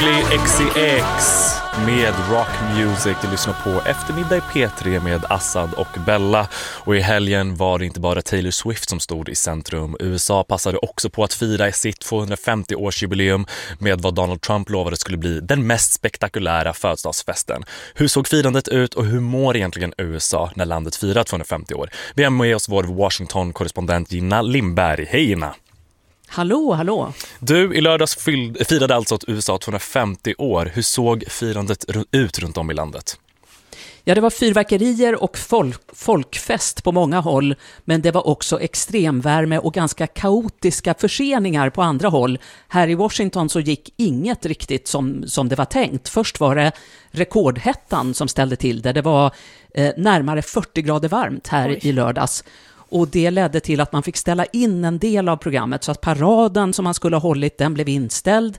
XCX med Rock Music. Du lyssnar på Eftermiddag i P3 med Assad och Bella. Och i helgen var det inte bara Taylor Swift som stod i centrum. USA passade också på att fira sitt 250-årsjubileum med vad Donald Trump lovade skulle bli den mest spektakulära födelsedagsfesten. Hur såg firandet ut och hur mår egentligen USA när landet firar 250 år? Vi har med oss vår Washington-korrespondent Gina Lindberg. Hej Gina! Hallå, hallå. Du, i lördags firade alltså att USA 250 år. Hur såg firandet ut runt om i landet? Ja, det var fyrverkerier och folkfest på många håll, men det var också extremvärme och ganska kaotiska förseningar på andra håll. Här i Washington så gick inget riktigt som det var tänkt. Först var det rekordhettan som ställde till det. Det var närmare 40 grader varmt här i lördags. Och det ledde till att man fick ställa in en del av programmet så att paraden som man skulle ha hållit, den blev inställd.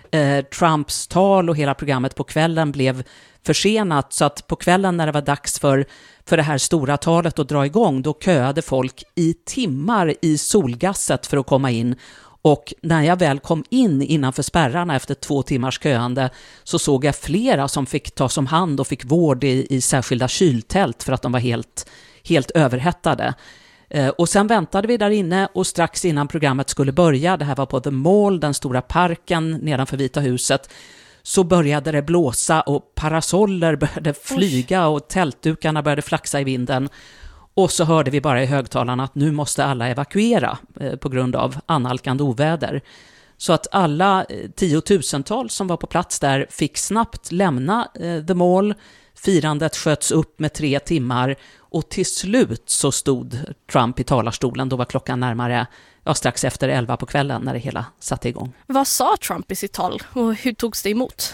Trumps tal och hela programmet på kvällen blev försenat, så att på kvällen när det var dags för det här stora talet att dra igång, då köade folk i timmar i solgasset för att komma in. Och när jag väl kom in innanför spärrarna efter 2 timmars köande så såg jag flera som fick tas om hand och fick vård i särskilda kyltält för att de var helt överhettade. Och sen väntade vi där inne och strax innan programmet skulle börja, det här var på The Mall, den stora parken nedanför Vita huset, så började det blåsa och parasoller började flyga och tältdukarna började flaxa i vinden. Och så hörde vi bara i högtalarna att nu måste alla evakuera på grund av annalkande oväder. Så att alla tiotusentals som var på plats där fick snabbt lämna The Mall. Firandet sköts upp med 3 timmar och till slut så stod Trump i talarstolen. Då var klockan närmare, strax efter 11 på kvällen när det hela satte igång. Vad sa Trump i sitt tal och hur togs det emot?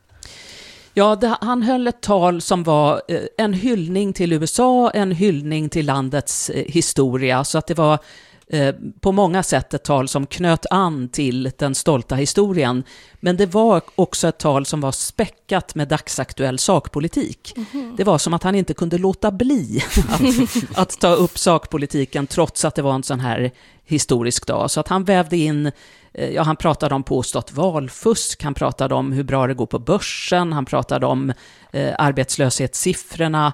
Ja, han höll ett tal som var en hyllning till USA, en hyllning till landets historia. Så att det var på många sätt ett tal som knöt an till den stolta historien. Men det var också ett tal som var späckat med dagsaktuell sakpolitik. Mm-hmm. Det var som att han inte kunde låta bli att ta upp sakpolitiken trots att det var en sån här historisk dag. Så att han vävde in, han pratade om påstått valfusk, han pratade om hur bra det går på börsen, han pratade om arbetslöshetssiffrorna.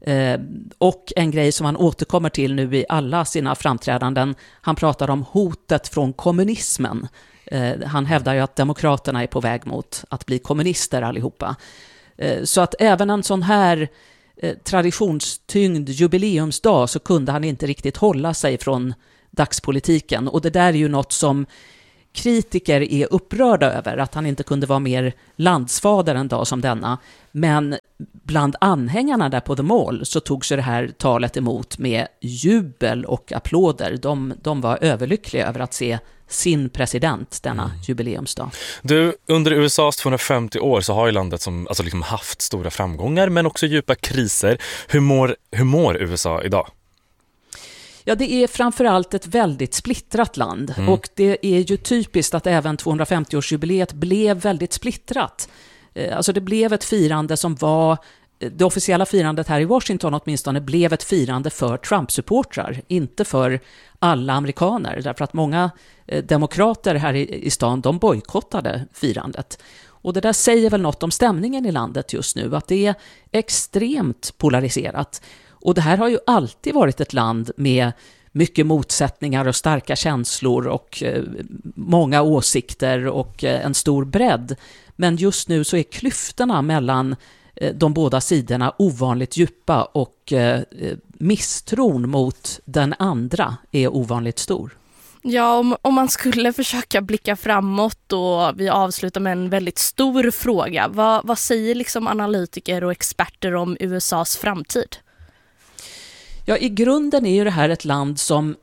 Och en grej som han återkommer till nu i alla sina framträdanden, han pratar om hotet från kommunismen. Han hävdar ju att demokraterna är på väg mot att bli kommunister allihopa. Så att även en sån här traditionstyngd jubileumsdag så kunde han inte riktigt hålla sig från dagspolitiken. Och det där är ju något som kritiker är upprörda över, att han inte kunde vara mer landsfader en dag som denna. Men bland anhängarna där på The Mall så tog sig det här talet emot med jubel och applåder. De var överlyckliga över att se sin president denna jubileumsdag. Du, under USAs 250 år så har ju landet som, liksom haft stora framgångar men också djupa kriser. Hur mår USA idag? Ja, det är framförallt ett väldigt splittrat land. Och det är ju typiskt att även 250-årsjubileet blev väldigt splittrat. Alltså det blev ett firande som var, det officiella firandet här i Washington åtminstone, blev ett firande för Trump-supportrar, inte för alla amerikaner. Därför att många demokrater här i stan, de bojkottade firandet. Och det där säger väl något om stämningen i landet just nu, att det är extremt polariserat. Och det här har ju alltid varit ett land med mycket motsättningar och starka känslor och många åsikter och en stor bredd. Men just nu så är klyftorna mellan de båda sidorna ovanligt djupa och misstron mot den andra är ovanligt stor. Ja, om man skulle försöka blicka framåt och vi avslutar med en väldigt stor fråga. Vad säger liksom analytiker och experter om USAs framtid? Ja, i grunden är ju det här ett land som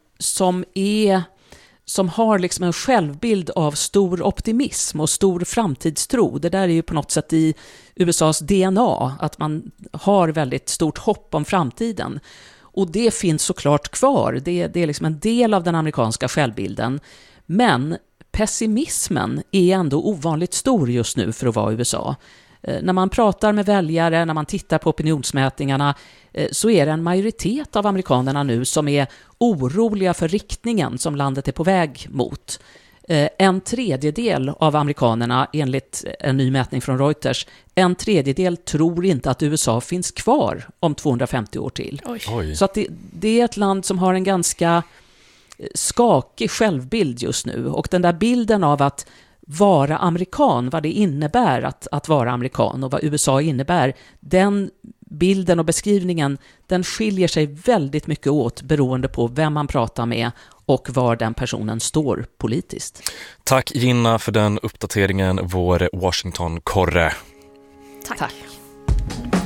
har liksom en självbild av stor optimism och stor framtidstro. Det där är ju på något sätt i USAs DNA, att man har väldigt stort hopp om framtiden. Och det finns såklart kvar. Det är liksom en del av den amerikanska självbilden. Men pessimismen är ändå ovanligt stor just nu för att vara USA. När man pratar med väljare, när man tittar på opinionsmätningarna, så är det en majoritet av amerikanerna nu som är oroliga för riktningen som landet är på väg mot. En tredjedel av amerikanerna, enligt en ny mätning från Reuters, en tredjedel tror inte att USA finns kvar om 250 år till. Oj. Så att det är ett land som har en ganska skakig självbild just nu. Och den där bilden av att vara amerikan, vad det innebär att vara amerikan och vad USA innebär, den bilden och beskrivningen, den skiljer sig väldigt mycket åt beroende på vem man pratar med och var den personen står politiskt. Tack Gina för den uppdateringen, vår Washington-korre. Tack.